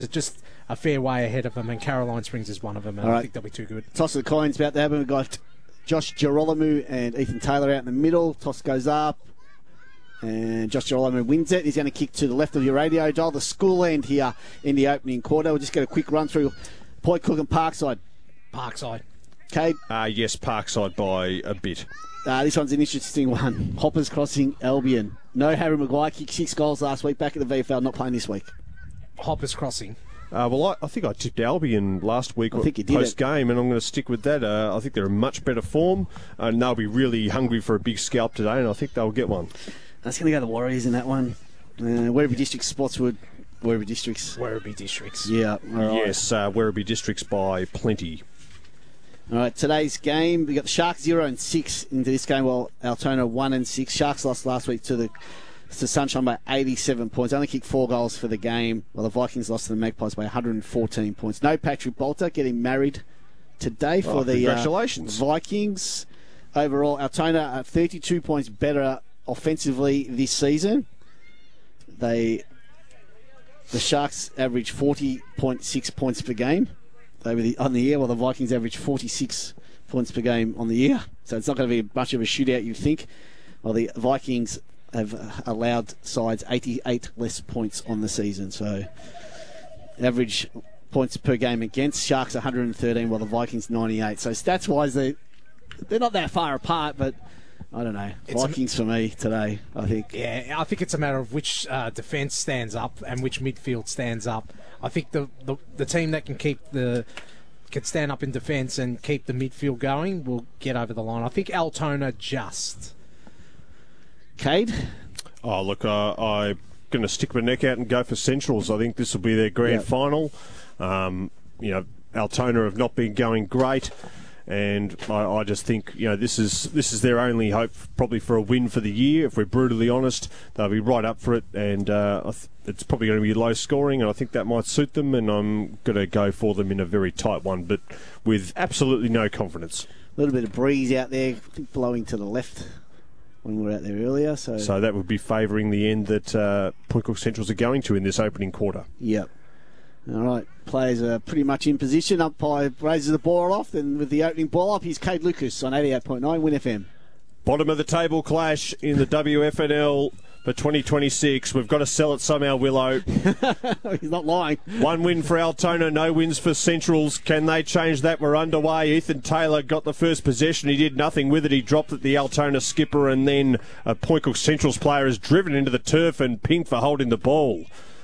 just a fair way ahead of them, and Caroline Springs is one of them, and I think they'll be too good. Toss of the coins about to happen. We've got Josh Girolamo and Ethan Taylor out in the middle. Toss goes up, and Josh Girolamo wins it. He's going to kick to the left of your radio dial. The school end here in the opening quarter. We'll just get a quick run through Point Cook and Parkside. Parkside. Cade? Yes, Parkside by a bit. This one's an interesting one. Hoppers Crossing Albion. No Harry Maguire, kicked 6 goals last week, back at the VFL, not playing this week. Hoppers Crossing. Well, I think I tipped Albion last week post-game, and I'm going to stick with that. I think they're in much better form, and they'll be really hungry for a big scalp today, and I think they'll get one. That's going to go to the Warriors in that one. Werribee Districts, Spotswood. Werribee Districts. Werribee Districts. Yeah. All right. Yes, Werribee Districts by plenty. All right, today's game, we got the Sharks 0-6 into this game, while Altona 1-6. Sharks lost last week to Sunshine by 87 points. Only kicked 4 goals for the game, while the Vikings lost to the Magpies by 114 points. No Patrick Bolter getting married today for the congratulations. Vikings. Overall, Altona are 32 points better offensively this season. The Sharks average 40.6 points per game on the year, while the Vikings average 46 points per game on the year. So it's not going to be much of a shootout, you think. Well, the Vikings have allowed sides 88 less points on the season. So average points per game against, Sharks 113, while the Vikings 98. So stats-wise, they're not that far apart, but I don't know. Vikings for me today, I think. Yeah, I think it's a matter of which defence stands up and which midfield stands up. I think the team that can stand up in defence and keep the midfield going will get over the line. I think Altona just. Cade? Oh, look, I'm going to stick my neck out and go for Centrals. I think this will be their grand final. Altona have not been going great. And I just think, this is their only hope probably for a win for the year. If we're brutally honest, they'll be right up for it. And it's probably going to be low scoring, and I think that might suit them. And I'm going to go for them in a very tight one, but with absolutely no confidence. A little bit of breeze out there, I think blowing to the left when we were out there earlier. So that would be favouring the end that Point Cook Centrals are going to in this opening quarter. Yep. All right, players are pretty much in position. Umpire raises the ball off, and with the opening ball up, here's Cade Lucas on 88.9 Win FM. Bottom of the table clash in the WFNL for 2026. We've got to sell it somehow, Willow. He's not lying. 1 win for Altona, no wins for Centrals. Can they change that? We're underway. Ethan Taylor got the first possession. He did nothing with it. He dropped at the Altona skipper, and then a Point Cook Centrals player is driven into the turf and pinged for holding the ball.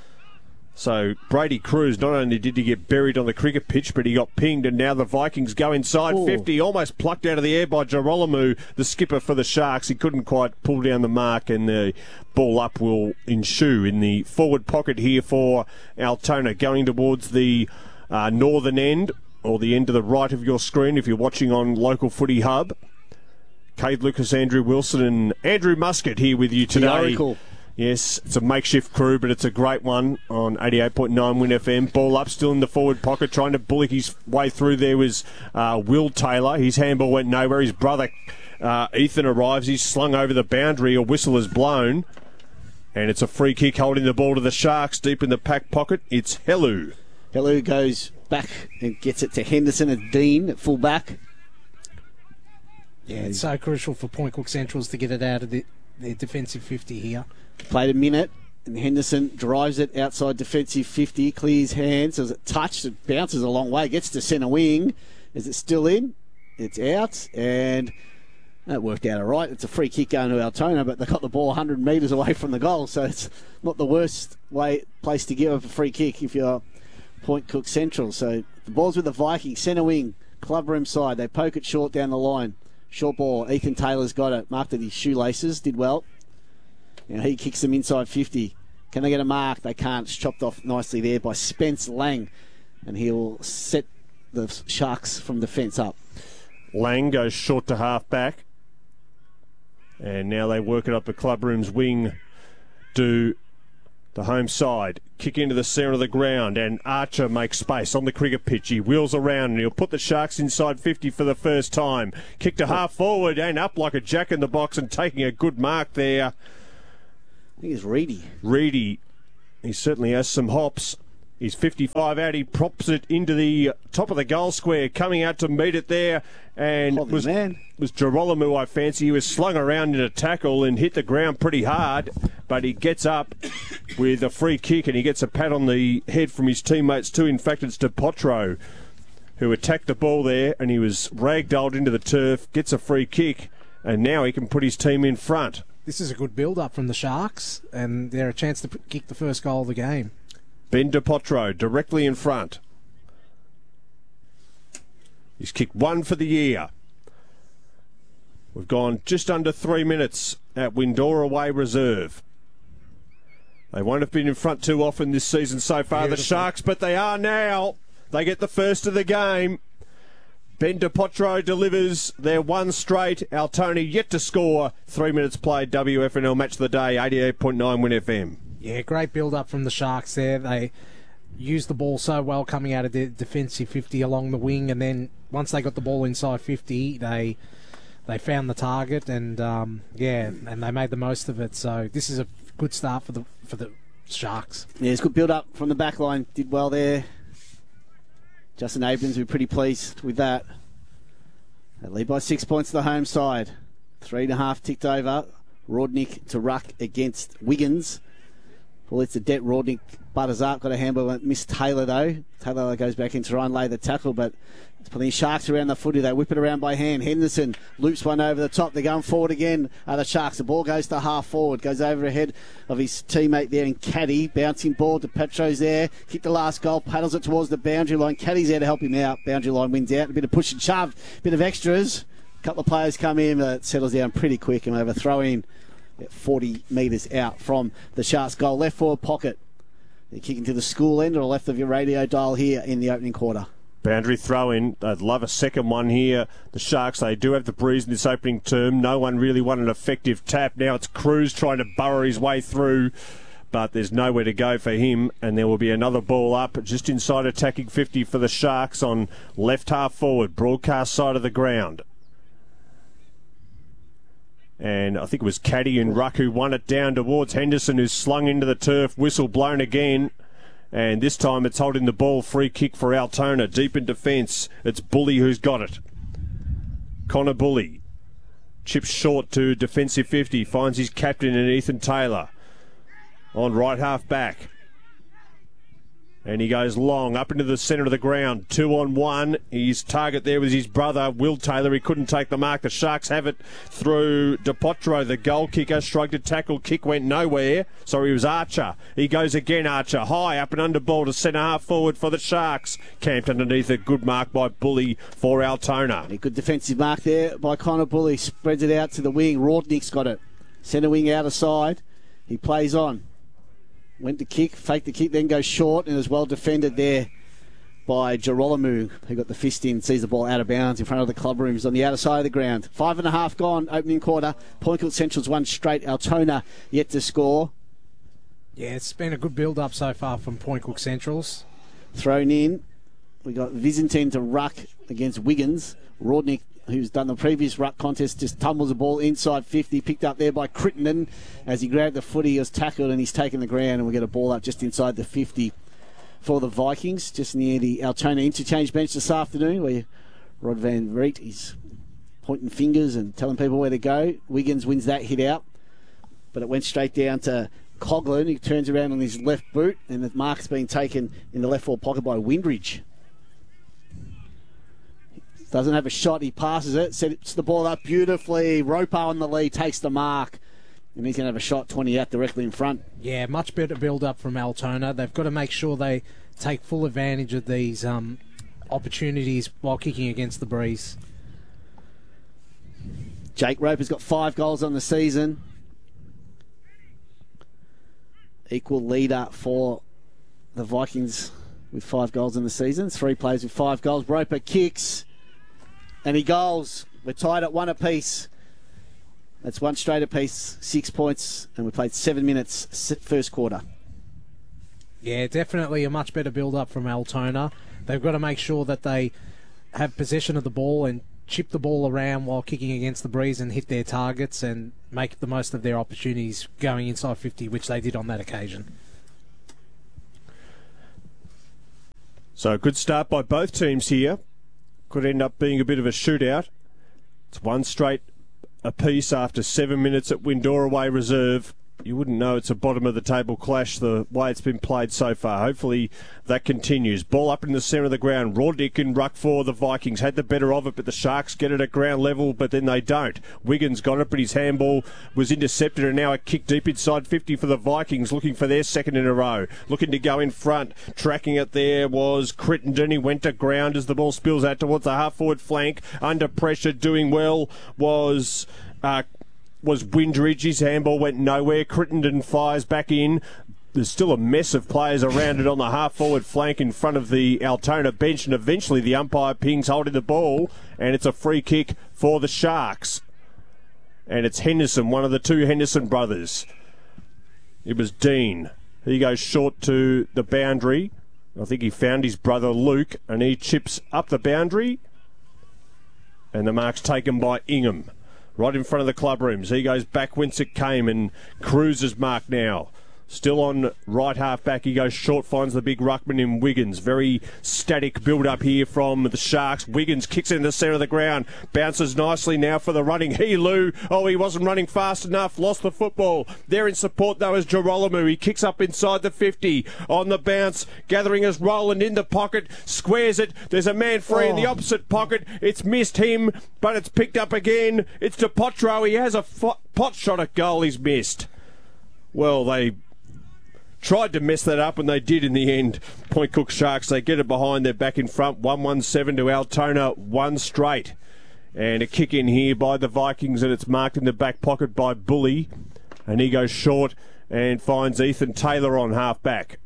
So Brady Cruz, not only did he get buried on the cricket pitch, but he got pinged, and now the Vikings go inside 50, almost plucked out of the air by Girolamo, the skipper for the Sharks. He couldn't quite pull down the mark, and the ball up will ensue in the forward pocket here for Altona, going towards the northern end, or the end to the right of your screen if you're watching on Local Footy Hub. Cade Lucas, Andrew Wilson, and Andrew Muscat here with you today. The Oracle. Yes, it's a makeshift crew, but it's a great one on 88.9 Win FM. Ball up, still in the forward pocket, trying to bullock his way through. There was Will Taylor. His handball went nowhere. His brother Ethan arrives. He's slung over the boundary. A whistle is blown. And it's a free kick holding the ball to the Sharks deep in the pack pocket. It's Helu. Helu goes back and gets it to Henderson and Dean at full back. Yeah, it's so crucial for Point Cook Centrals to get it out of their defensive 50 here. Played a minute, and Henderson drives it outside defensive 50, clears hands. As it touched, it bounces a long way, gets to centre wing. Is it still in? It's out, and that worked out all right. It's a free kick going to Altona, but they got the ball 100 metres away from the goal, so it's not the worst place to give up a free kick if you're Point Cook Central. So the ball's with the Vikings, centre wing, club room side. They poke it short down the line. Short ball. Ethan Taylor's got it. Marked at his shoelaces. Did well. Now he kicks them inside 50. Can they get a mark? They can't. It's chopped off nicely there by Spence Lang. And he'll set the Sharks from defence up. Lang goes short to half back. And now they work it up the clubroom's wing to the home side. Kick into the centre of the ground, and Archer makes space on the cricket pitch. He wheels around, and he'll put the Sharks inside 50 for the first time. Kick to half forward, and up like a jack in the box, and taking a good mark there. I think it's Reedy. Reedy. He certainly has some hops. He's 55 out. He props it into the top of the goal square, coming out to meet it there. And Holy was man. Girolamo, I fancy. He was slung around in a tackle and hit the ground pretty hard, but he gets up with a free kick and he gets a pat on the head from his teammates too. In fact, it's DePotro who attacked the ball there, and he was ragdolled into the turf, gets a free kick, and now he can put his team in front. This is a good build-up from the Sharks, and they're a chance to kick the first goal of the game. Ben DePotro directly in front. He's kicked one for the year. We've gone just under 3 minutes at Windora Way Reserve. They won't have been in front too often this season so far, the Sharks, but they are now. They get the first of the game. Ben DePotro delivers their one straight. Altona yet to score. 3 minutes played. WFNL Match of the Day, 88.9 Win FM. Yeah, great build-up from the Sharks there. They used the ball so well coming out of the defensive 50 along the wing, and then once they got the ball inside 50, they found the target, and and they made the most of it. So this is a good start for the Sharks. Yeah, it's good build-up from the back line. Did well there. Justin Abrams will be pretty pleased with that. They lead by 6 points to the home side. 3.5 ticked over. Rodnick to ruck against Wiggins. Well, it's a debt. Rodnick butters up. Got a handball. Missed Taylor, though. Taylor goes back in to try and lay the tackle, but it's putting Sharks around the footy. They whip it around by hand. Henderson loops one over the top. They're going forward again. The Sharks. The ball goes to half forward. Goes over ahead of his teammate there in Caddy. Bouncing ball to Petro's there. Kick the last goal. Paddles it towards the boundary line. Caddy's there to help him out. Boundary line wins out. A bit of push and shove. Bit of extras. A couple of players come in, but it settles down pretty quick, and we have a throw in 40 metres out from the Sharks' goal. Left forward pocket. They're kicking to the school end or left of your radio dial here in the opening quarter. Boundary throw in. I'd love a second one here. The Sharks, they do have the breeze in this opening term. No one really won an effective tap. Now it's Cruz trying to burrow his way through, but there's nowhere to go for him, and there will be another ball up just inside attacking 50 for the Sharks on left half forward, broadcast side of the ground. And I think it was Caddy and Ruck who won it down towards Henderson, who's slung into the turf, whistle blown again. And this time it's holding the ball. Free kick for Altona. Deep in defence. It's Bully who's got it. Connor Bully. Chips short to defensive 50. Finds his captain in Ethan Taylor. On right half back. And he goes long, up into the centre of the ground. 2-on-1. His target there was his brother, Will Taylor. He couldn't take the mark. The Sharks have it through DePotro, the goal kicker. Shrugged a tackle. Kick went nowhere. Sorry, it was Archer. He goes again, Archer. High up and under ball to centre half forward for the Sharks. Camped underneath a good mark by Bully for Altona. A good defensive mark there by Connor Bully. Spreads it out to the wing. Rodnick's got it. Centre wing out of side. He plays on. Went to kick, faked the kick, then goes short, and is well defended there by Girolamo, who got the fist in, sees the ball out of bounds in front of the club rooms on the outer side of the ground. 5.5 gone, opening quarter. Point Cook Central's one straight. Altona yet to score. Yeah, it's been a good build-up so far from Point Cook Centrals. Thrown in. We got Vizintin to ruck against Wiggins. Rodnick, who's done the previous ruck contest, just tumbles the ball inside 50, picked up there by Crittenden. As he grabbed the footy, he was tackled and he's taken the ground, and we get a ball up just inside the 50 for the Vikings, just near the Altona interchange bench this afternoon, where Rod Van Riet is pointing fingers and telling people where to go. Wiggins wins that hit out, but it went straight down to Coughlin. He turns around on his left boot, and the mark's been taken in the left forward pocket by Windridge. Doesn't have a shot, he passes it, sets the ball up beautifully. Roper on the lead, takes the mark, and he's going to have a shot 20 out directly in front. Yeah, much better build-up from Altona. They've got to make sure they take full advantage of these opportunities while kicking against the breeze. Jake Roper's got 5 goals on the season. Equal leader for the Vikings with 5 goals in the season. 3 players with 5 goals. Roper kicks. And he goals. We're tied at 1 apiece. That's 1 straight apiece, 6 points, and we played 7 minutes first quarter. Yeah, definitely a much better build-up from Altona. They've got to make sure that they have possession of the ball and chip the ball around while kicking against the breeze and hit their targets and make the most of their opportunities going inside 50, which they did on that occasion. So a good start by both teams here. Could end up being a bit of a shootout. It's one straight apiece after 7 minutes at Windora Way Reserve. You wouldn't know it's a bottom of the table clash the way it's been played so far. Hopefully that continues. Ball up in the centre of the ground. Roddick in ruck for the Vikings. Had the better of it, but the Sharks get it at ground level, but then they don't. Wiggins got it, but his handball was intercepted, and now a kick deep inside 50 for the Vikings, looking for their second in a row. Looking to go in front. Tracking it there was Crittenden. He went to ground as the ball spills out towards the half-forward flank. Under pressure, doing well was Windridge. His handball went nowhere. Crittenden fires back in. There's still a mess of players around it on the half-forward flank in front of the Altona bench, and eventually the umpire pings holding the ball, and it's a free kick for the Sharks. And it's Henderson, one of the two Henderson brothers. It was Dean. He goes short to the boundary. I think he found his brother Luke, and he chips up the boundary, and the mark's taken by Ingham. Right in front of the club rooms. He goes back whence it came, and Cruz is marked now. Still on right half back. He goes short, finds the big ruckman in Wiggins. Very static build up here from the Sharks. Wiggins kicks it in the centre of the ground. Bounces nicely now for the running Helu. Oh, he wasn't running fast enough. Lost the football. There in support though is Girolamo. He kicks up inside the 50. On the bounce. Gathering as Roland in the pocket. Squares it. There's a man free in the opposite pocket. It's missed him, but it's picked up again. It's to Potro. He has a pot shot at goal. He's missed. Well, they tried to mess that up, and they did in the end. Point Cook Sharks, they get it behind, they're back in front. 1-1-7 to Altona, one straight. And a kick in here by the Vikings, and it's marked in the back pocket by Bully. And he goes short and finds Ethan Taylor on half back.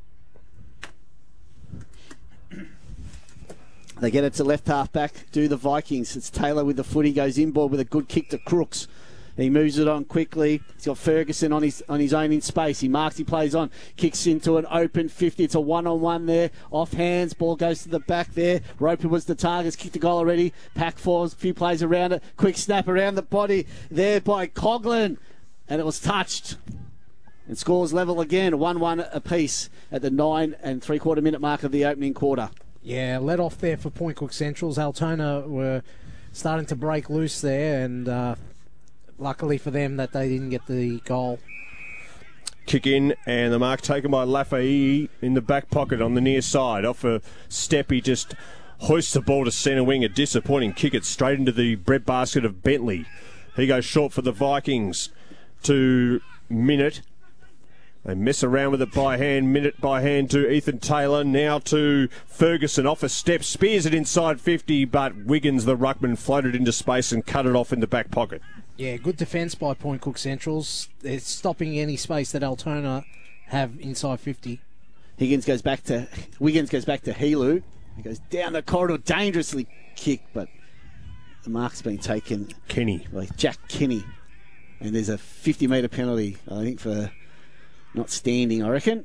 They get it to left half back, do the Vikings. It's Taylor with the foot. He goes inboard with a good kick to Crooks. He moves it on quickly. He's got Ferguson on his own in space. He marks, he plays on, kicks into an open 50. It's a one-on-one there. Off hands, ball goes to the back there. Roper was the target. Kicked the goal already. Pack falls, a few plays around it. Quick snap around the body there by Coughlin. And it was touched. And scores level again, 1-1 apiece at the 9 3/4 minute mark of the opening quarter. Yeah, let off there for Point Cook Centrals. Altona were starting to break loose there, and luckily for them that they didn't get the goal. Kick in, and the mark taken by Lafayette in the back pocket on the near side. Off a step, he just hoists the ball to centre wing. A disappointing kick. It straight into the breadbasket of Bentley. He goes short for the Vikings to Minute. They mess around with it by hand. Minute by hand to Ethan Taylor. Now to Ferguson. Off a step. Spears it inside 50, but Wiggins, the ruckman, floated into space and cut it off in the back pocket. Yeah, good defence by Point Cook Centrals. It's stopping any space that Altona have inside 50. Wiggins goes back to Helu. He goes down the corridor, dangerously kicked, but the mark's been taken. Kenny. By Jack Kenny. And there's a 50-metre penalty, I think, for not standing, I reckon.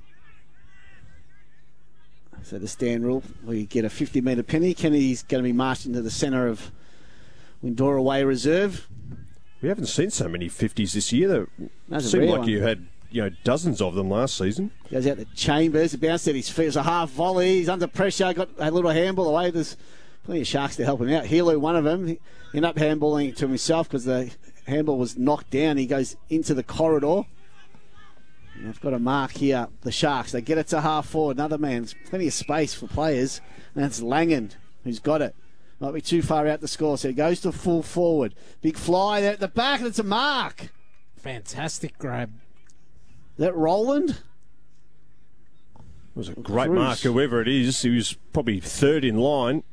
So the stand rule, we get a 50-metre penalty. Kenny's going to be marched into the centre of Windora Way Reserve. We haven't seen so many 50s this year. It seemed like you had dozens of them last season. Goes out to Chambers. It bounced at his feet. It was a half volley. He's under pressure. Got a little handball away. There's plenty of Sharks to help him out. Helu, one of them, he ended up handballing it to himself because the handball was knocked down. He goes into the corridor. And they've got a mark here, the Sharks. They get it to half forward. Another man. There's plenty of space for players. And it's Langan who's got it. Might be too far out to score, so he goes to full forward. Big fly there at the back, and it's a mark. Fantastic grab. Is that Roland? It was a great mark, whoever it is. He was probably third in line.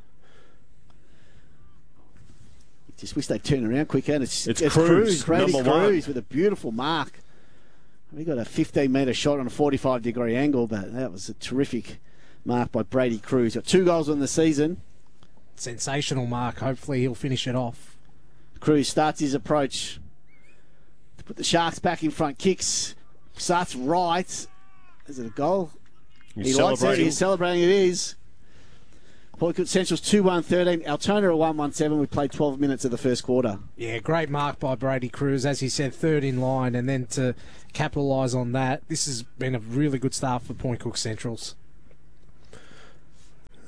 Just wish they'd turn around quicker. And it's Cruz, Brady number Cruz one. with a beautiful mark. We got a 15-metre shot on a 45-degree angle, but that was a terrific mark by Brady Cruz. Got 2 goals on the season. Sensational mark. Hopefully he'll finish it off. Cruz starts his approach to put the Sharks back in front. Kicks. Starts right. Is it a goal? He's likes celebrating. it. He's celebrating. It is. Point Cook Central's 2-1-13. Altona are 1-1-7. We played 12 minutes of the first quarter. Yeah, great mark by Brady Cruz. As he said, third in line, and then to capitalise on that. This has been a really good start for Point Cook Centrals.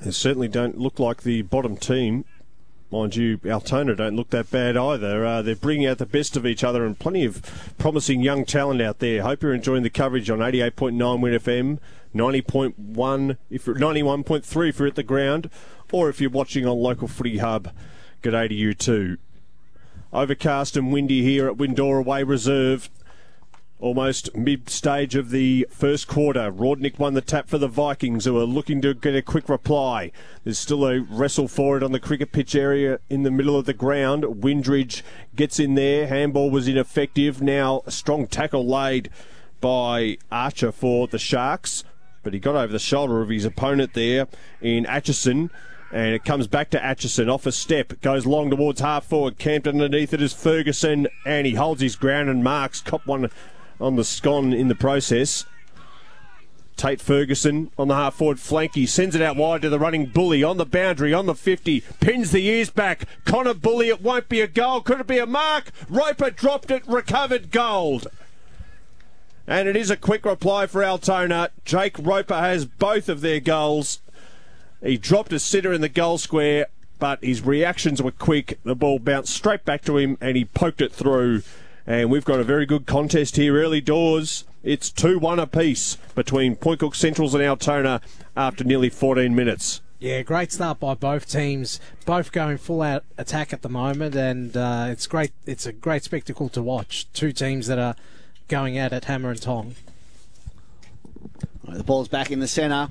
They certainly don't look like the bottom team. Mind you, Altona don't look that bad either. They're bringing out the best of each other and plenty of promising young talent out there. Hope you're enjoying the coverage on 88.9 Win FM, 90.1, 91.3 if you're at the ground, or if you're watching on Local Footy Hub, g'day to you too. Overcast and windy here at Windora Way Reserve. Almost mid-stage of the first quarter. Rodnick won the tap for the Vikings, who are looking to get a quick reply. There's still a wrestle for it on the cricket pitch area in the middle of the ground. Windridge gets in there. Handball was ineffective. Now a strong tackle laid by Archer for the Sharks, but he got over the shoulder of his opponent there in Atchison. And it comes back to Atchison off a step. Goes long towards half forward. Camped underneath it is Ferguson. And he holds his ground and marks. Cop one on the scone in the process. Tate Ferguson on the half forward flank. He sends it out wide to the running Bully on the boundary, on the 50. Pins the ears back. Connor Bully, it won't be a goal. Could it be a mark? Roper dropped it, recovered gold. And it is a quick reply for Altona. Jake Roper has both of their goals. He dropped a sitter in the goal square, but his reactions were quick. The ball bounced straight back to him and he poked it through. And we've got a very good contest here early doors. It's 2-1 apiece between Point Cook Centrals and Altona after nearly 14 minutes. Yeah, great start by both teams. Both going full out attack at the moment, and it's great. It's a great spectacle to watch. Two teams that are going at it hammer and tong. Right, the ball's back in the centre.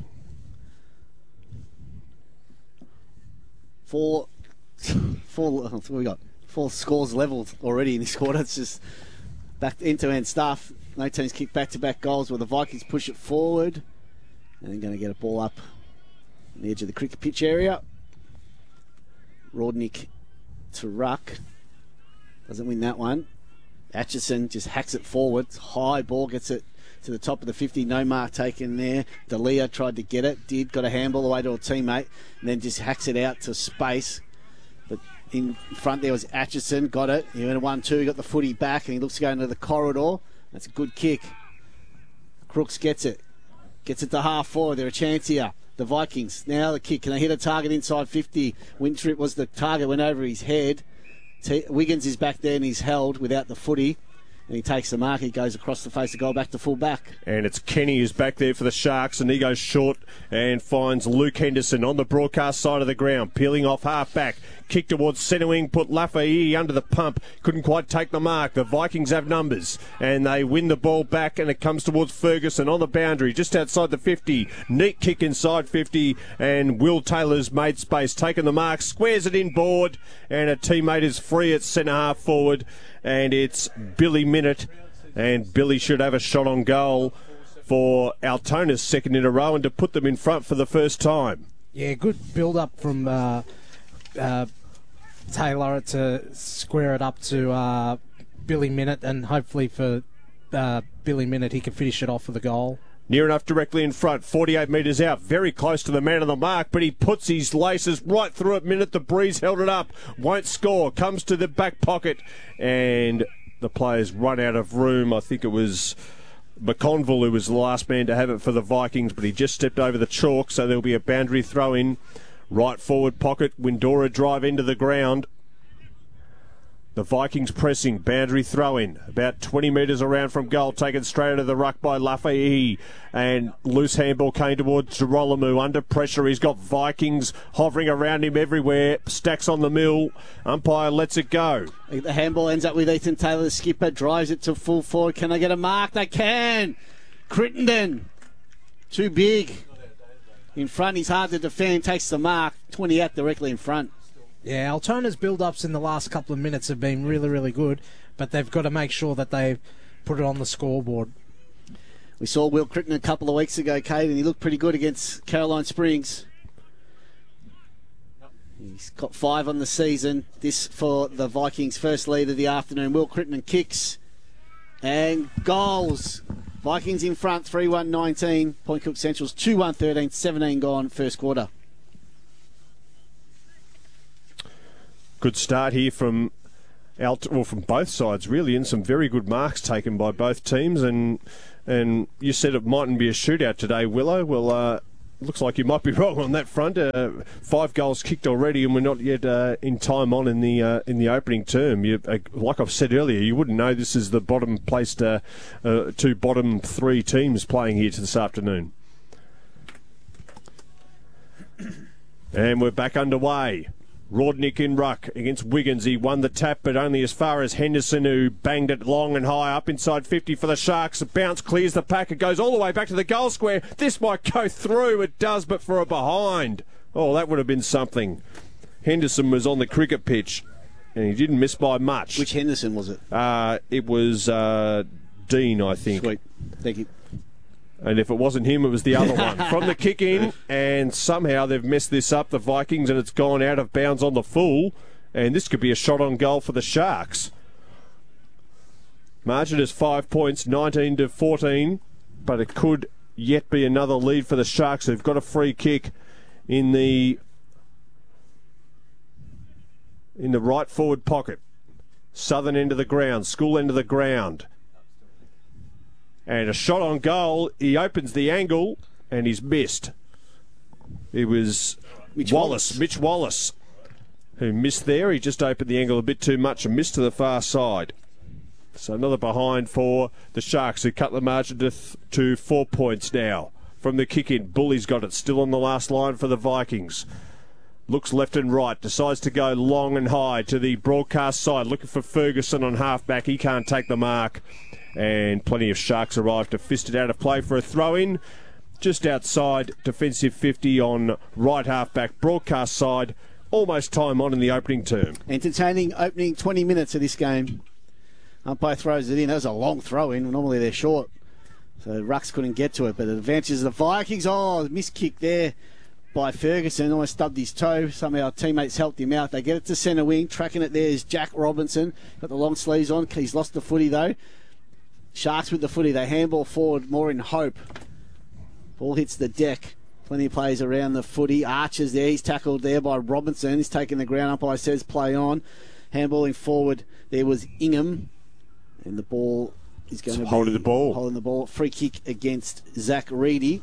What we got? 4 scores levelled already in this quarter. It's just back to end-to-end stuff. No teams kick back-to-back goals where the Vikings push it forward. And they're going to get a ball up on the edge of the cricket pitch area. Rodnick to Ruck. Doesn't win that one. Atchison just hacks it forward. High ball, gets it to the top of the 50. No mark taken there. D'Elia tried to get it. Got a handball away to a teammate. And then just hacks it out to space. But in front there was Atchison. Got it. He went 1-2. Got the footy back. And he looks to go into the corridor. That's a good kick. Crooks gets it. Gets it to half forward. They're a chance here. The Vikings. Now the kick. Can they hit a target inside 50? Wintrip was the target. Went over his head. Wiggins is back there and he's held without the footy. And he takes the mark. He goes across the face of goal back to full back. And it's Kenny who's back there for the Sharks, and he goes short and finds Luke Henderson on the broadcast side of the ground, peeling off half back. Kick towards centre wing, put Lafayette under the pump. Couldn't quite take the mark. The Vikings have numbers, and they win the ball back, and it comes towards Ferguson on the boundary, just outside the 50. Neat kick inside 50, and Will Taylor's made space, taking the mark, squares it inboard, and a teammate is free at centre half forward. And it's Billy Minnett, and Billy should have a shot on goal for Altona's second in a row and to put them in front for the first time. Yeah, good build-up from Taylor to square it up to Billy Minnett, and hopefully for Billy Minnett he can finish it off with a goal. Near enough directly in front, 48 metres out, very close to the man on the mark, but he puts his laces right through it. Minnett, the breeze held it up, won't score, comes to the back pocket, and the players run out of room. I think it was McConville who was the last man to have it for the Vikings, but he just stepped over the chalk, so there'll be a boundary throw in. Right forward pocket, Windora drive into the ground. The Vikings pressing, boundary throw-in, about 20 metres around from goal, taken straight out of the ruck by Lafayette, and loose handball came towards Girolamo. Under pressure, he's got Vikings hovering around him everywhere, stacks on the mill, umpire lets it go. The handball ends up with Ethan Taylor, the skipper, drives it to full forward. Can they get a mark? They can! Crittenden, too big. In front, he's hard to defend, takes the mark, 20 out directly in front. Yeah, Altona's build-ups in the last couple of minutes have been really, really good, but they've got to make sure that they put it on the scoreboard. We saw Will Crittenden a couple of weeks ago, Kate, and he looked pretty good against Caroline Springs. He's got 5 on the season. This for the Vikings' first lead of the afternoon. Will Crittenden kicks and goals. Vikings in front, 3-1-19. Point Cook Central's 2-1-13, 17 gone, first quarter. Good start here from both sides, really, and some very good marks taken by both teams. And you said it mightn't be a shootout today, Willow. Well, looks like you might be wrong on that front. 5 goals kicked already, and we're not yet in time on in the opening term. Like I've said earlier, you wouldn't know this is the bottom placed 2 bottom 3 teams playing here this afternoon. And we're back underway. Rodnick in ruck against Wiggins. He won the tap, but only as far as Henderson, who banged it long and high up inside 50 for the Sharks. A bounce clears the pack. It goes all the way back to the goal square. This might go through. It does, but for a behind. Oh, that would have been something. Henderson was on the cricket pitch, and he didn't miss by much. Which Henderson was it? It was Dean, I think. Sweet. Thank you. And if it wasn't him, it was the other one. From the kick in, and somehow they've messed this up, the Vikings, and it's gone out of bounds on the full. And this could be a shot on goal for the Sharks. Margin is 5 points, 19-14. But it could yet be another lead for the Sharks. They've got a free kick in the right forward pocket. Southern end of the ground, school end of the ground. And a shot on goal. He opens the angle and he's missed. It was Mitch Wallace, who missed there. He just opened the angle a bit too much and missed to the far side. So another behind for the Sharks, who cut the margin to 4 points now. From the kick in, Bully's got it. Still on the last line for the Vikings. Looks left and right. Decides to go long and high to the broadcast side. Looking for Ferguson on halfback. He can't take the mark. And plenty of Sharks arrive to fist it out of play for a throw-in. Just outside defensive 50 on right half-back broadcast side. Almost time on in the opening term. Entertaining opening 20 minutes of this game. Umpire throws it in. That was a long throw-in. Normally they're short. So Rucks couldn't get to it, but it advances the Vikings. Oh, missed kick there by Ferguson. Almost stubbed his toe. Somehow teammates helped him out. They get it to centre wing. Tracking it there is Jack Robinson. Got the long sleeves on. He's lost the footy though. Sharks with the footy. They handball forward more in hope. Ball hits the deck. Plenty of players around the footy. Archer's there. He's tackled there by Robinson. He's taking the ground. Umpire says play on. Handballing forward. There was Ingham. And the ball is going to be holding the ball. Holding the ball. Free kick against Zach Reedy.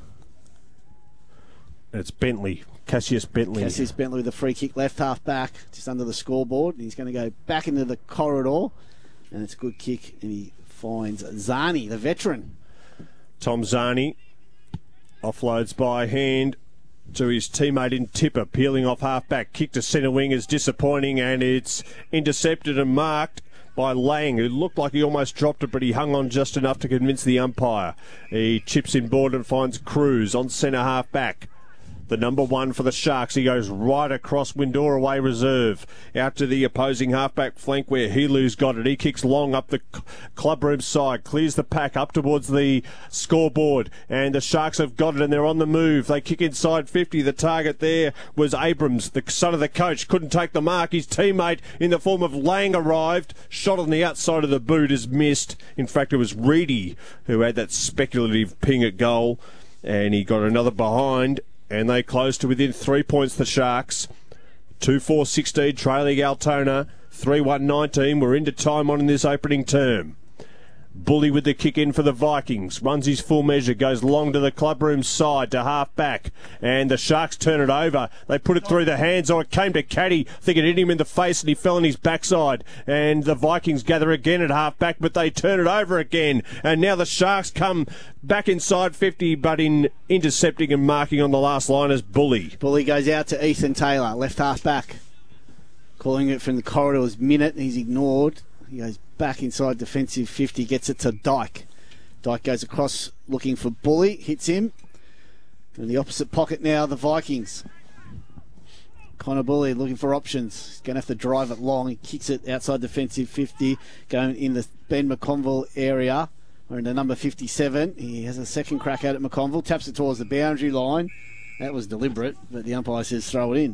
And it's Bentley. Cassius Bentley with the free kick. Left half back. Just under the scoreboard. And he's going to go back into the corridor. And it's a good kick. And he finds Zani, the veteran. Tom Zani offloads by hand to his teammate in Tipper, peeling off half-back. Kick to centre wing is disappointing, and it's intercepted and marked by Lang, who looked like he almost dropped it, but he hung on just enough to convince the umpire. He chips in board and finds Cruz on centre half-back. The number 1 for the Sharks. He goes right across Windora Way reserve out to the opposing halfback flank where Helu's got it. He kicks long up the clubroom side, clears the pack up towards the scoreboard, and the Sharks have got it and they're on the move. They kick inside 50. The target there was Abrams, the son of the coach. Couldn't take the mark. His teammate in the form of Lang arrived. Shot on the outside of the boot is missed. In fact, it was Reedy who had that speculative ping at goal, and he got another behind. And they close to within 3 points, the Sharks. 2-4-16, trailing Altona. 3-1-19. We're into time on in this opening term. Bully with the kick in for the Vikings. Runs his full measure. Goes long to the clubroom side to half back. And the Sharks turn it over. They put it through the hands. Oh, it came to Caddy. I think it hit him in the face and he fell on his backside. And the Vikings gather again at half back, but they turn it over again. And now the Sharks come back inside 50, but in intercepting and marking on the last line is Bully. Bully goes out to Ethan Taylor, left half back. Calling it from the corridors minute. He's ignored. He goes back inside defensive 50, gets it to Dyke. Dyke goes across looking for Bully, hits him. In the opposite pocket now, the Vikings. Connor Bully looking for options. He's going to have to drive it long. He kicks it outside defensive 50, going in the Ben McConville area. We're in the number 57. He has a second crack at it, McConville. Taps it towards the boundary line. That was deliberate, but the umpire says throw it in.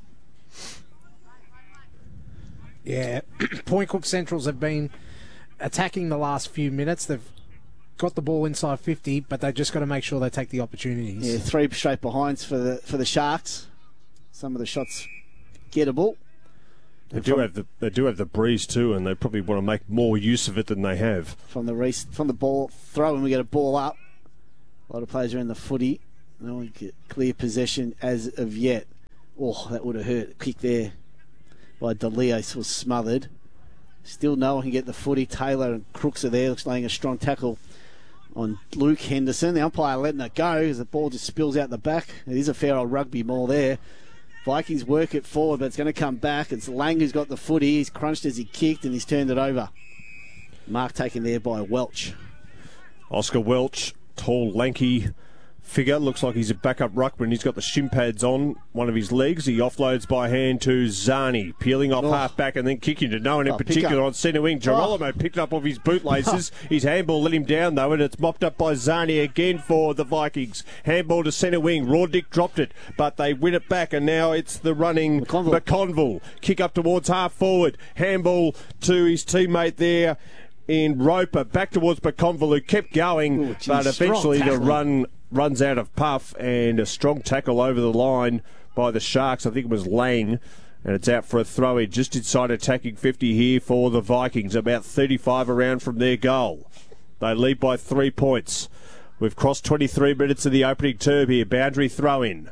Yeah, Point Cook Centrals have been attacking the last few minutes. They've got the ball inside 50, but they've just got to make sure they take the opportunities. Yeah, 3 straight behinds for the Sharks. Some of the shots gettable. They do have the breeze too, and they probably want to make more use of it than they have. From the ball throw, and we get a ball up. A lot of players are in the footy. No one get clear possession as of yet. Oh, that would have hurt. Kick there by DeLeos was smothered. Still no one can get the footy. Taylor and Crooks are there, laying a strong tackle on Luke Henderson. The umpire letting it go as the ball just spills out the back. It is a fair old rugby ball there. Vikings work it forward, but it's going to come back. It's Lang who's got the footy. He's crunched as he kicked and he's turned it over. Mark taken there by Welch. Oscar Welch, tall, lanky figure. Looks like he's a backup ruckman. He's got the shin pads on one of his legs. He offloads by hand to Zani, peeling off half back and then kicking to no one in particular on centre wing. Girolamo picked up off his bootlaces. His handball let him down though, and it's mopped up by Zani again for the Vikings. Handball to centre wing. Rawdick dropped it, but they win it back, and now it's the running McConville. Kick up towards half forward. Handball to his teammate there in Roper. Back towards McConville, who kept going, but eventually the run runs out of puff, and a strong tackle over the line by the Sharks. I think it was Lang, and it's out for a throw-in just inside attacking 50 here for the Vikings, about 35 around from their goal. They lead by 3 points. We've crossed 23 minutes of the opening term here. Boundary throw-in.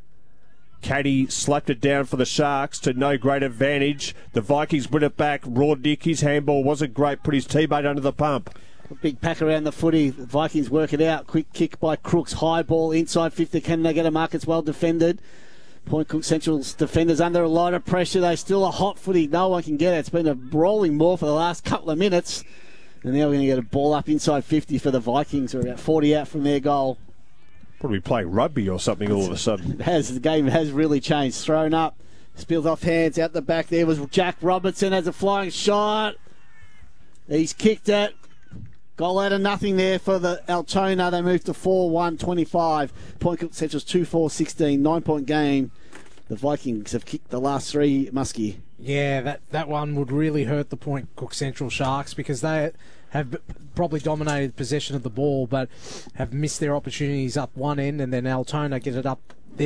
Caddy slapped it down for the Sharks to no great advantage. The Vikings win it back. Rawdick, his handball wasn't great, put his teammate under the pump. A big pack around the footy. The Vikings work it out. Quick kick by Crooks. High ball inside 50. Can they get a mark? It's well defended. Point Cook Central's defenders under a lot of pressure. They still a hot footy. No one can get it. It's been a rolling ball for the last couple of minutes. And now we're going to get a ball up inside 50 for the Vikings. We're about 40 out from their goal. Probably playing rugby or something all of a sudden. It has. The game has really changed. Thrown up. Spilled off hands. Out the back there was Jack Robertson. Has a flying shot. He's kicked it. Goal out of nothing there for the Altona. They move to 4-1-25. Point Cook Central's 2-4-16. 9-point game. The Vikings have kicked the last three, Muskie. Yeah, that one would really hurt the Point Cook Central Sharks because they have probably dominated possession of the ball but have missed their opportunities up one end, and then Altona get it up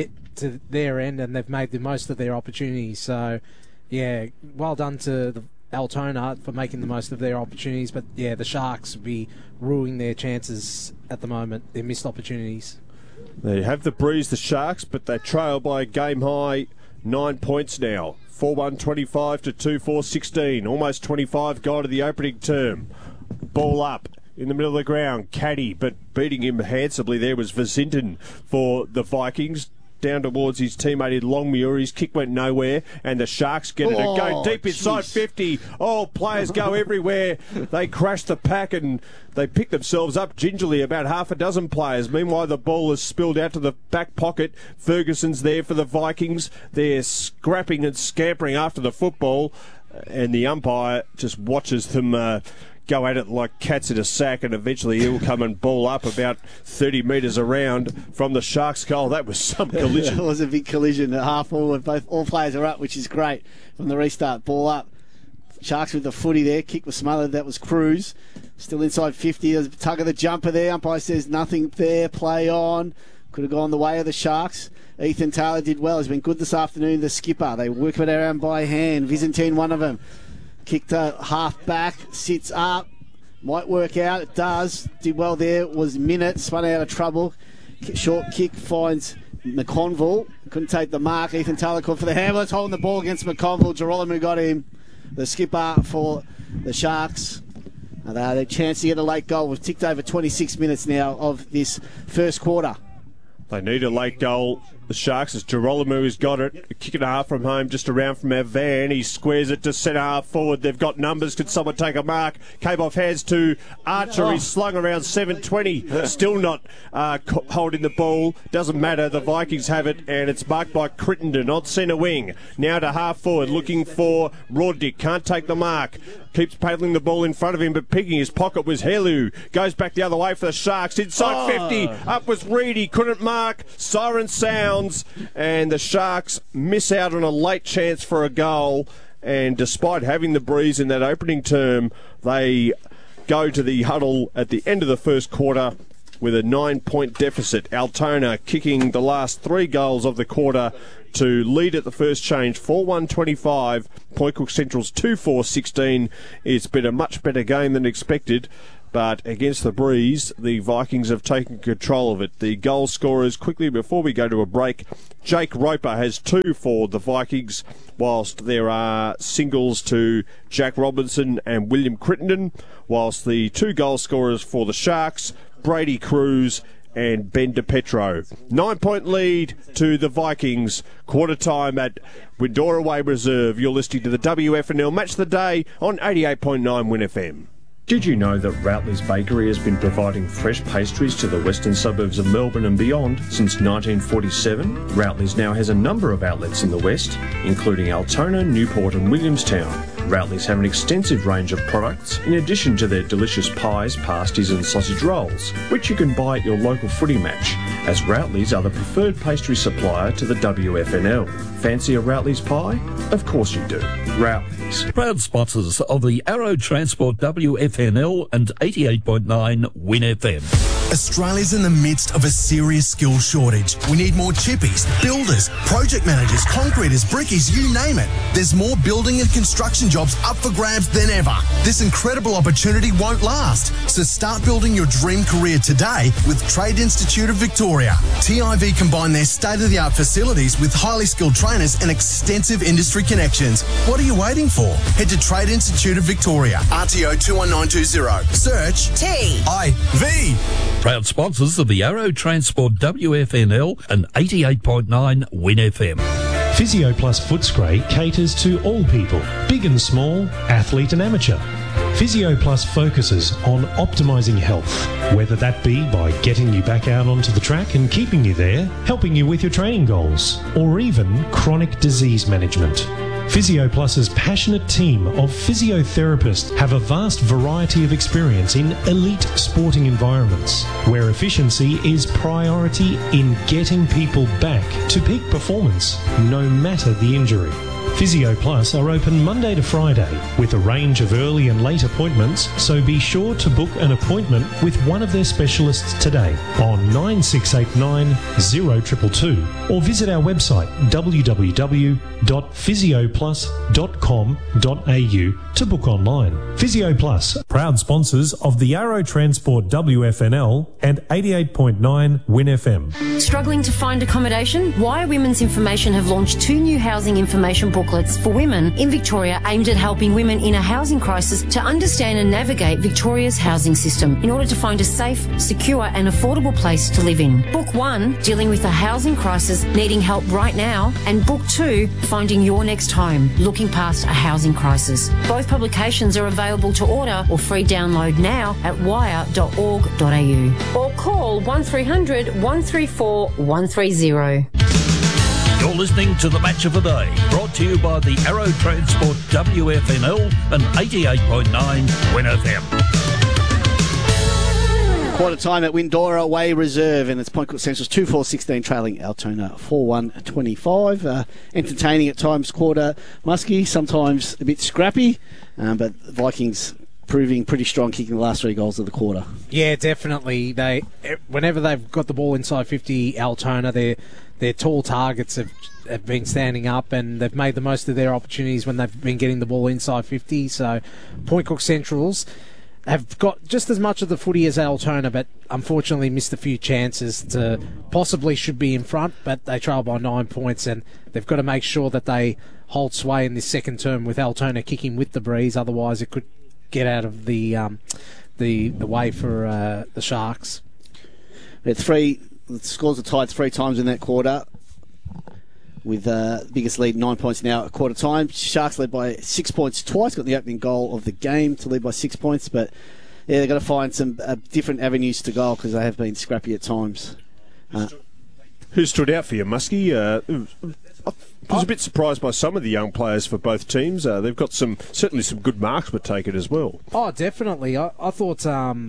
to their end and they've made the most of their opportunities. So, yeah, well done to the Altona for making the most of their opportunities, but yeah, the Sharks will be ruining their chances at the moment, their missed opportunities. They have the breeze, the Sharks, but they trail by a game high 9 points now. 4-1-25 to 2-4-16. Almost 25 gone to the opening term. Ball up in the middle of the ground. Caddy, but beating him handsomely there was Vazinton for the Vikings. Down towards his teammate in Longmuir. His kick went nowhere, and the Sharks get it. And go deep inside 50. Oh, players go everywhere. They crash the pack and they pick themselves up gingerly, about half a dozen players. Meanwhile, the ball is spilled out to the back pocket. Ferguson's there for the Vikings. They're scrapping and scampering after the football, and the umpire just watches them go at it like cats in a sack, and eventually he'll come and ball up about 30 metres around from the Sharks' goal. That was some collision. It was a big collision at half forward. All players are up, which is great from the restart. Ball up. Sharks with the footy there. Kick was smothered. That was Cruz. Still inside 50. There's a tug of the jumper there. Umpire says nothing there. Play on. Could have gone the way of the Sharks. Ethan Taylor did well. He's been good this afternoon. The skipper. They work it around by hand. Vizentine, one of them. Kicked half back, sits up, might work out, it does. Did well there, was Minute, spun out of trouble. Short kick finds McConville, couldn't take the mark. Ethan Taylor called for the handball, holding the ball against McConville. Girolamo got him, the skipper for the Sharks. They had a chance to get a late goal. We've ticked over 26 minutes now of this first quarter. They need a late goal. The Sharks, as Girolamo has got it. A kick and a half from home, just around from our van. He squares it to centre half forward. They've got numbers. Could someone take a mark? Came off hands to Archer. He's slung around 7:20. Still not holding the ball. Doesn't matter. The Vikings have it, and it's marked by Crittenden on centre wing. Now to half forward, looking for Rawdick. Can't take the mark. Keeps paddling the ball in front of him, but picking his pocket was Helu. Goes back the other way for the Sharks. Inside 50. Up was Reedy. Couldn't mark. Siren sounds. And the Sharks miss out on a late chance for a goal. And despite having the breeze in that opening term, they go to the huddle at the end of the first quarter with a 9-point deficit. Altona kicking the last 3 goals of the quarter to lead at the first change, 4-1-25. Point Cook Central's 2-4-16. It's been a much better game than expected, but against the breeze, the Vikings have taken control of it. The goal scorers, quickly before we go to a break, Jake Roper has 2 for the Vikings, whilst there are singles to Jack Robinson and William Crittenden, whilst the 2 goal scorers for the Sharks, Brady Cruz and Ben DiPetro. 9-point lead to the Vikings. Quarter time at Windora Way Reserve. You're listening to the WFNL Match of the Day on 88.9 Win FM. Did you know that Routley's Bakery has been providing fresh pastries to the western suburbs of Melbourne and beyond since 1947? Routley's now has a number of outlets in the west, including Altona, Newport and Williamstown. Routley's have an extensive range of products, in addition to their delicious pies, pasties and sausage rolls, which you can buy at your local footy match, as Routley's are the preferred pastry supplier to the WFNL. Fancy a Routley's pie? Of course you do. Routley's. Proud sponsors of the Arrow Transport WFNL and 88.9 Win FM. Australia's in the midst of a serious skill shortage. We need more chippies, builders, project managers, concreters, brickies, you name it. There's more building and construction jobs up for grabs than ever. This incredible opportunity won't last. So start building your dream career today with Trade Institute of Victoria. TIV combine their state-of-the-art facilities with highly skilled trainers and extensive industry connections. What are you waiting for? Head to Trade Institute of Victoria, RTO 21920. Search TIV. Proud sponsors of the Arrow Transport WFNL and 88.9 Win FM. Physio Plus Footscray caters to all people, big and small, athlete and amateur. Physio Plus focuses on optimising health, whether that be by getting you back out onto the track and keeping you there, helping you with your training goals, or even chronic disease management. Physio Plus's passionate team of physiotherapists have a vast variety of experience in elite sporting environments, where efficiency is priority in getting people back to peak performance, no matter the injury. Physio Plus are open Monday to Friday with a range of early and late appointments, so be sure to book an appointment with one of their specialists today on 9689 0222 or visit our website www.physioplus.com.au to book online. Physio Plus, proud sponsors of the Arrow Transport WFNL and 88.9 Win FM. Struggling to find accommodation? Wire Women's Information have launched 2 new housing information booklets for women in Victoria aimed at helping women in a housing crisis to understand and navigate Victoria's housing system in order to find a safe, secure and affordable place to live in. Book 1, dealing with a housing crisis, needing help right now, and Book 2, finding your next home, looking past a housing crisis. Both publications are available to order or free download now at wire.org.au or call 1300 134 130. You're listening to the Match of the Day, brought to you by the Arrow Transport WFNL and 88.9 Win FM. Quarter time at Windora Way Reserve, and it's Point Cook Central's 2-4-16 trailing Altona 4-1-25. Entertaining at times, quarter musky, sometimes a bit scrappy, but Vikings proving pretty strong, kicking the last 3 goals of the quarter. Yeah, definitely. Whenever they've got the ball inside 50, Altona, their tall targets have been standing up, and they've made the most of their opportunities when they've been getting the ball inside 50. So Point Cook Centrals have got just as much of the footy as Altona, but unfortunately missed a few chances to possibly should be in front, but they trail by 9 points, and they've got to make sure that they hold sway in this second term with Altona kicking with the breeze. Otherwise it could get out of the way for the Sharks. The scores are tied 3 times in that quarter, with the biggest lead 9 points now at quarter time. Sharks led by 6 points twice, got the opening goal of the game to lead by 6 points, but yeah, they've got to find some different avenues to goal because they have been scrappy at times. Who stood out for you, Muskie? I was a bit surprised by some of the young players for both teams. They've got certainly some good marks were taken as well. Oh, definitely. I thought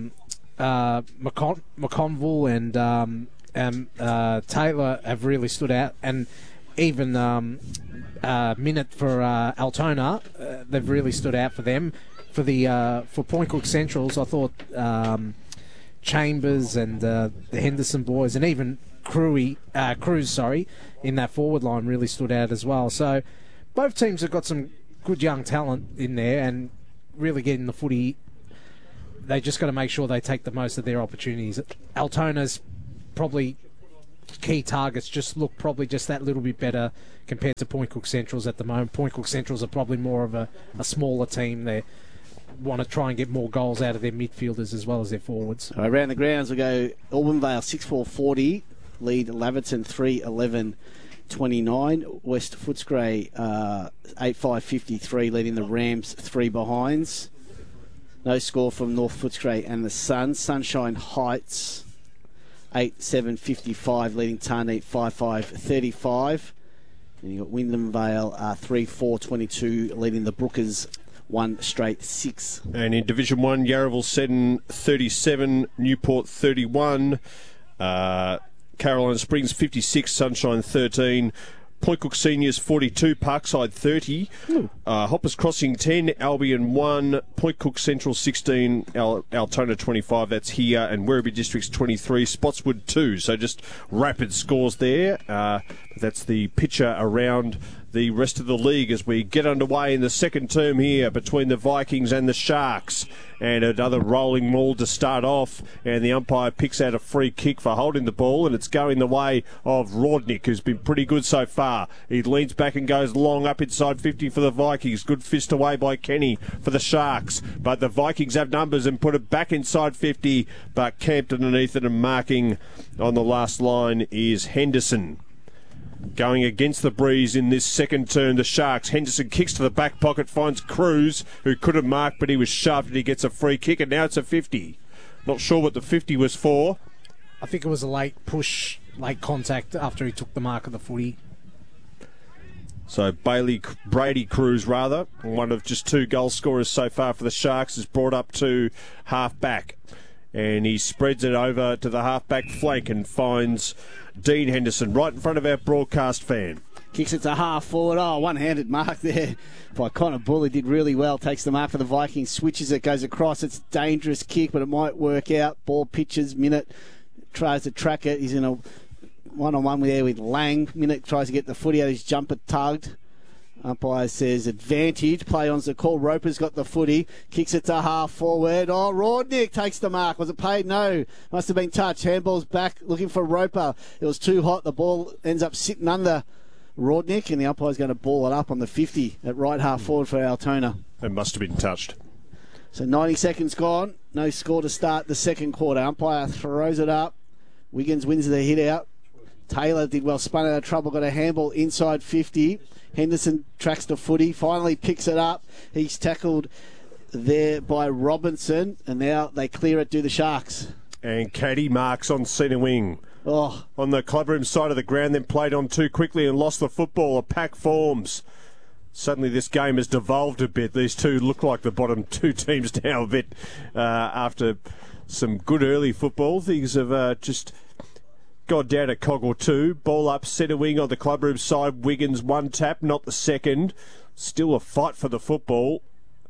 McConville and Taylor have really stood out, and even Minute for Altona, they've really stood out for them. For Point Cook Centrals, I thought Chambers and the Henderson boys, and even Cruz, in that forward line really stood out as well. So both teams have got some good young talent in there and really getting the footy they just got to make sure they take the most of their opportunities. Altona's probably key targets just look probably just that little bit better compared to Point Cook Centrals at the moment. Point Cook Centrals are probably more of a smaller team. They want to try and get more goals out of their midfielders as well as their forwards. All right, around the grounds we go. Albanvale 6-4-40, lead Laverton 3-11-29. West Footscray 8-5-53, leading the Rams 3 behinds. No score from North Footscray and the Suns. Sunshine Heights 8-7-55, leading Tarneet 5-5-35. And you got Wyndham Vale 3-4-22, leading the Brookers 1 straight 6. And in Division 1, Yarraville Seddon 37, Newport 31, Carolina Springs 56, Sunshine 13, Point Cook Seniors 42, Parkside 30, Hoppers Crossing 10, Albion 1, Point Cook Central 16, Altona 25, that's here, and Werribee Districts 23, Spotswood 2. So just rapid scores there. That's the picture around the rest of the league as we get underway in the second term here between the Vikings and the Sharks. And another rolling maul to start off, and the umpire picks out a free kick for holding the ball, and it's going the way of Rodnick, who's been pretty good so far. He leans back and goes long up inside 50 for the Vikings. Good fist away by Kenny for the Sharks, but the Vikings have numbers and put it back inside 50, but camped underneath it, and marking on the last line is Henderson. Going against the breeze in this second turn, the Sharks. Henderson kicks to the back pocket, finds Cruz, who could have marked, but he was shoved, and he gets a free kick, and now it's a 50. Not sure what the 50 was for. I think it was a late push, late contact after he took the mark of the footy. So Brady Cruz, rather, one of just 2 goal scorers so far for the Sharks, is brought up to half-back. And he spreads it over to the half-back flank and finds Dean Henderson right in front of our broadcast fan. Kicks it to half forward. Oh, one-handed mark there by Connor Bull. He did really well. Takes the mark for the Vikings. Switches it, goes across. It's a dangerous kick, but it might work out. Ball pitches. Minute tries to track it. He's in a one-on-one there with Lang. Minute tries to get the footy out. His jumper tugged. Umpire says advantage. Play on's the call. Roper's got the footy. Kicks it to half forward. Oh, Rodnick takes the mark. Was it paid? No. Must have been touched. Handball's back looking for Roper. It was too hot. The ball ends up sitting under Rodnick, and the umpire's going to ball it up on the 50 at right half forward for Altona. It must have been touched. So 90 seconds gone. No score to start the second quarter. Umpire throws it up. Wiggins wins the hit out. Taylor did well, spun out of trouble, got a handball inside 50. Henderson tracks the footy, finally picks it up. He's tackled there by Robinson, and now they clear it to the Sharks. And Caddy marks on centre wing. Oh, On the clubroom side of the ground, then played on too quickly and lost the football. A pack forms. Suddenly this game has devolved a bit. These two look like the bottom 2 teams now a bit after some good early football. Things have just got down a cog or two. Ball up centre wing on the clubroom side. Wiggins 1 tap, not the second. Still a fight for the football.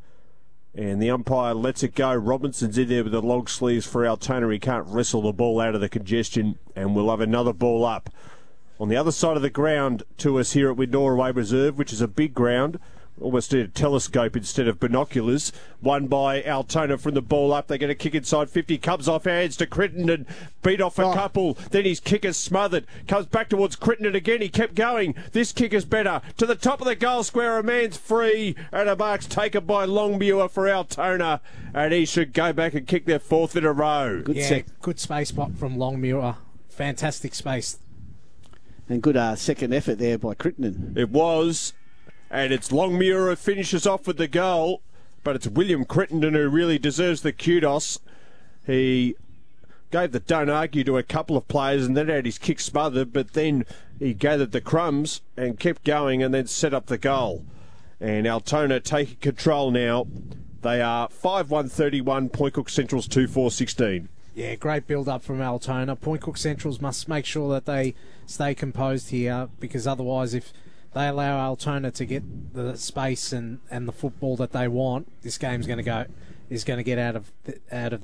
And the umpire lets it go. Robinson's in there with the long sleeves for Altona. He can't wrestle the ball out of the congestion. And we'll have another ball up. On the other side of the ground to us here at Windora Reserve, which is a big ground. Almost a telescope instead of binoculars. Won by Altona from the ball up. They're going to kick inside 50. Comes off hands to Crittenden. Beat off a couple. Then his kick is smothered. Comes back towards Crittenden again. He kept going. This kick is better. To the top of the goal square. A man's free. And a mark's taken by Longmuir for Altona. And he should go back and kick their 4th in a row. Good space spot from Longmuir. Fantastic space. And good second effort there by Crittenden. It was. And it's Longmuir who finishes off with the goal, but it's William Crittenden who really deserves the kudos. He gave the don't argue to a couple of players and then had his kick smothered, but then he gathered the crumbs and kept going and then set up the goal. And Altona taking control now. They are 5-1-31, Point Cook Central's 2-4-16. Yeah, great build-up from Altona. Point Cook Centrals must make sure that they stay composed here, because otherwise if they allow Altona to get the space and the football that they want, this game's going to get out of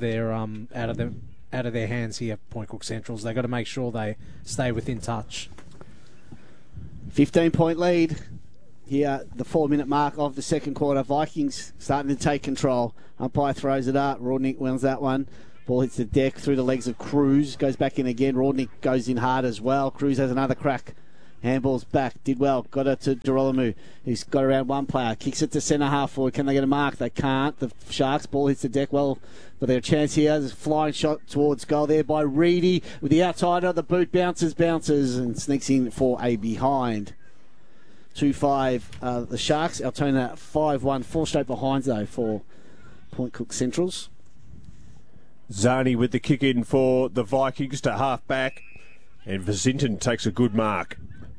their hands here. Point Cook Centrals. They've got to make sure they stay within touch. 15-point lead. here, the 4-minute mark of the second quarter. Vikings starting to take control. Umpire throws it up. Rodnick wins that one. Ball hits the deck through the legs of Cruz. Goes back in again. Rodnick goes in hard as well. Cruz has another crack. Handball's back. Did well. Got it to Girolamo. He's got around one player. Kicks it to centre half forward. Can they get a mark? They can't. The Sharks. Ball hits the deck well. But their chance here. There's a flying shot towards goal there by Reedy. With the outsider. The boot bounces and sneaks in for a behind. 2-5 the Sharks. Altona 5-1. 4 straight behinds though for Point Cook Centrals. Zani with the kick in for the Vikings to half back. And Vazinton takes a good mark.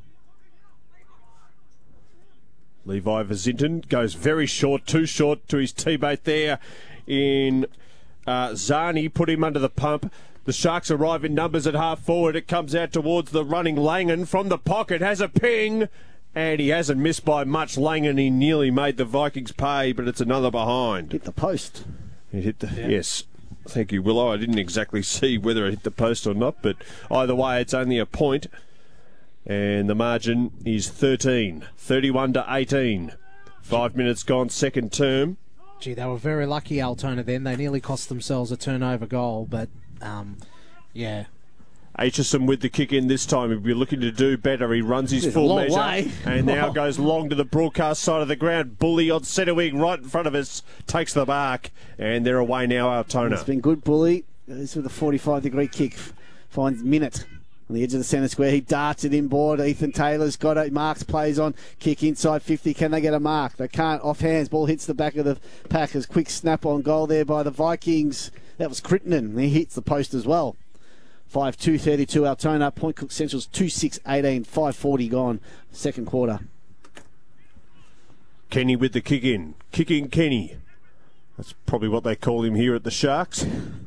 Levi Vazinton goes very short, too short to his teammate there in Zani. Put him under the pump. The Sharks arrive in numbers at half forward. It comes out towards the running Langan from the pocket. Has a ping. And he hasn't missed by much. Langan, he nearly made the Vikings pay, but it's another behind. Hit the post. It hit the... Yeah. Yes. Thank you, Willow. I didn't exactly see whether it hit the post or not, but either way, it's only a point. And the margin is 13, 31-18. 5 minutes gone, second term. Gee, they were very lucky, Altona, then. They nearly cost themselves a turnover goal, but, yeah. Aitchison with the kick in this time. He'll be looking to do better. He runs his full measure way. And now goes long to the broadcast side of the ground. Bully on centre wing right in front of us. Takes the mark. And they're away now, Altona. It's been good, Bully. This with a 45-degree kick. Finds Minute on the edge of the centre square. He darts it inboard. Ethan Taylor's got it. Marks plays on. Kick inside 50. Can they get a mark? They can't. Off hands. Ball hits the back of the Packers. Quick snap on goal there by the Vikings. That was Crittenden. He hits the post as well. 5-2-32 Altona. Point Cook Central's 2-6-18. 5:40 gone. Second quarter. Kenny with the kick in. Kicking Kenny. That's probably what they call him here at the Sharks.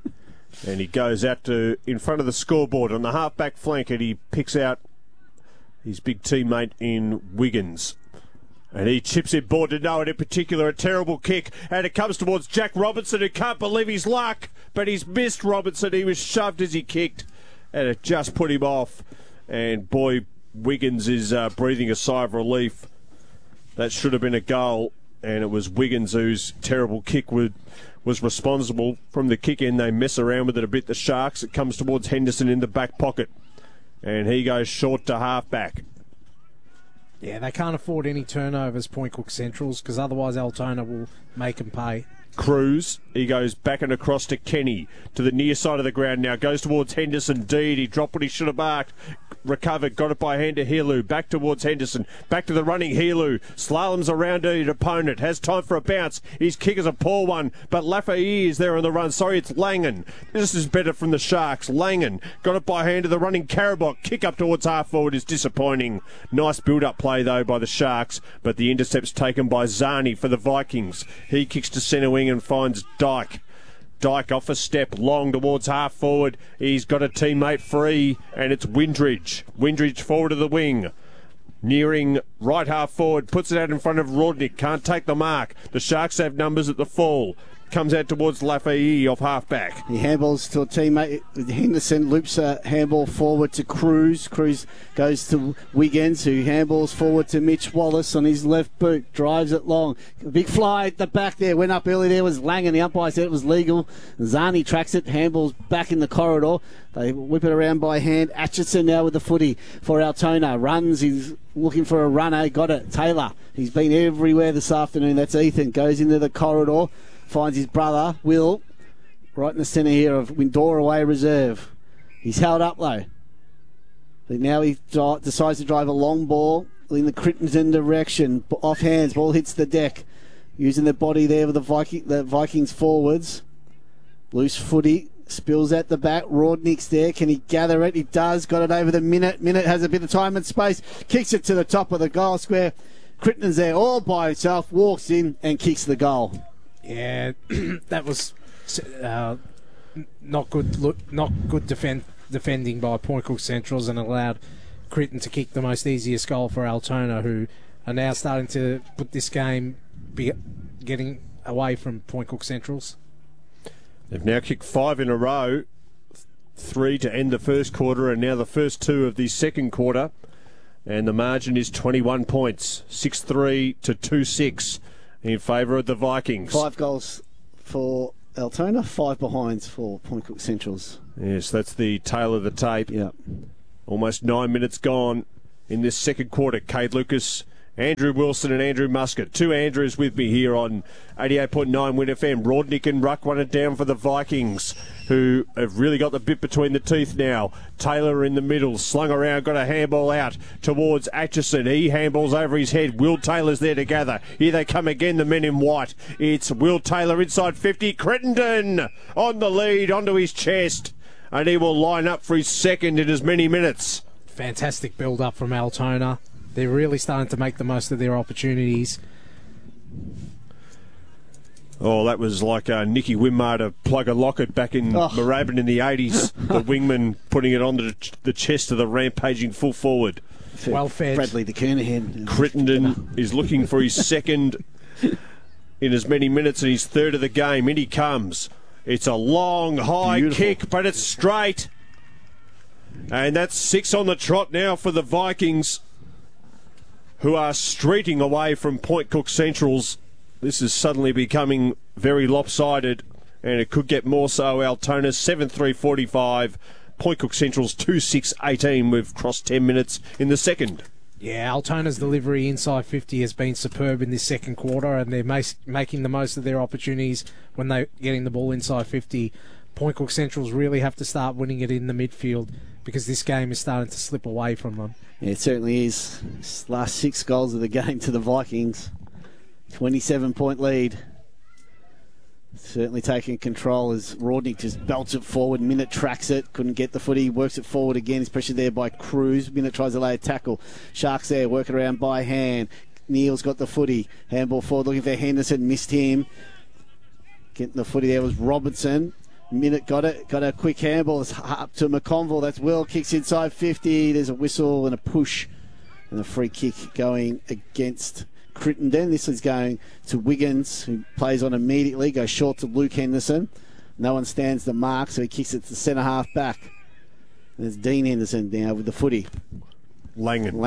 And he goes out to in front of the scoreboard on the half-back flank, and he picks out his big teammate in Wiggins. And he chips it board to no one in particular. A terrible kick. And it comes towards Jack Robinson, who can't believe his luck. But he's missed Robinson. He was shoved as he kicked. And it just put him off. And boy, Wiggins is breathing a sigh of relief. That should have been a goal. And it was Wiggins whose terrible kick was responsible. From the kick in, they mess around with it a bit, the Sharks. It comes towards Henderson in the back pocket. And he goes short to half-back. Yeah, they can't afford any turnovers, Point Cook Centrals, because otherwise Altona will make them pay. Cruz, he goes back and across to Kenny, to the near side of the ground now, goes towards Henderson. Deed, he dropped what he should have marked, recovered, got it by hand to Helu, back towards Henderson, back to the running Helu, slaloms around his opponent, has time for a bounce, his kick is a poor one, but Lafayette is there on the run. Sorry, it's Langan. This is better from the Sharks. Langan got it by hand to the running Karabok, kick up towards half forward is disappointing. Nice build-up play though by the Sharks, but the intercept's taken by Zani for the Vikings. He kicks to centre wing and finds Dyke. Dyke off a step, long towards half forward. He's got a teammate free, and it's Windridge. Windridge forward of the wing. Nearing right half forward, puts it out in front of Rodnick. Can't take the mark. The Sharks have numbers at the full. Comes out towards Lafayette off half-back. He handballs to a teammate. Henderson loops a handball forward to Cruz. Cruz goes to Wiggins, who handballs forward to Mitch Wallace on his left boot. Drives it long. A big fly at the back there. Went up early there was Langan. The umpire said it was legal. Zani tracks it. Handballs back in the corridor. They whip it around by hand. Atchison now with the footy for Altona. Runs. He's looking for a runner. Got it. Taylor. He's been everywhere this afternoon. That's Ethan. Goes into the corridor. Finds his brother, Will, right in the centre here of Windora away reserve. He's held up though. But now he decides to drive a long ball in the Crittenden direction. Off hands, ball hits the deck. Using the body there with the Vikings forwards. Loose footy, spills at the back. Rodnick's there. Can he gather it? He does. Got it over the Minute. Minute has a bit of time and space. Kicks it to the top of the goal square. Crittenden's there all by himself. Walks in and kicks the goal. Yeah, that was not good defending by Point Cook Centrals, and allowed Critton to kick the most easiest goal for Altona, who are now starting to put this game getting away from Point Cook Centrals. They've now kicked 5 in a row, 3 to end the first quarter, and now the first 2 of the second quarter. And the margin is 21 points, 6-3 to 2-6 in favour of the Vikings. 5 goals for Altona, 5 behinds for Point Cook Centrals. Yes, that's the tail of the tape. Yeah. Almost 9 minutes gone in this second quarter. Cade Lucas, Andrew Wilson and Andrew Muscat. 2 Andrews with me here on 88.9 Win FM. Rodnick and Ruck run it down for the Vikings, who have really got the bit between the teeth now. Taylor in the middle, slung around, got a handball out towards Atchison. He handballs over his head. Will Taylor's there to gather. Here they come again, the men in white. It's Will Taylor inside 50. Crittenden on the lead, onto his chest. And he will line up for his second in as many minutes. Fantastic build-up from Altona. They're really starting to make the most of their opportunities. Oh, that was like Nicky Winmar to plug a locket back in Moorabbin in the 80s. The wingman putting it onto the chest of the rampaging full forward. Well fed. Bradley the Kernahan. Crittenden is looking for his second in as many minutes and his third of the game. In he comes. It's a long, high kick, but it's straight. And that's 6 on the trot now for the Vikings, who are streeting away from Point Cook Centrals. This is suddenly becoming very lopsided, and it could get more so. Altona 7-3-45, Point Cook Centrals 2-6-18. We've crossed 10 minutes in the second. Yeah, Altona's delivery inside 50 has been superb in this second quarter, and they're making the most of their opportunities when they're getting the ball inside 50. Point Cook Centrals really have to start winning it in the midfield, because this game is starting to slip away from them. Yeah, it certainly is. Last 6 goals of the game to the Vikings. 27-point lead. Certainly taking control as Rodnick just belts it forward. Minute tracks it, couldn't get the footy, works it forward again. He's pressured there by Cruz. Minute tries to lay a tackle. Sharks there, working around by hand. Neal's got the footy. Handball forward, looking for Henderson, missed him. Getting the footy there was Robertson. Minute got it, got a quick handball. It's up to McConville. That's Will, kicks inside 50. There's a whistle and a push, and a free kick going against Crittenden. This is going to Wiggins, who plays on immediately, goes short to Luke Henderson. No one stands the mark, so he kicks it to centre half back. There's Dean Henderson now with the footy. Langan.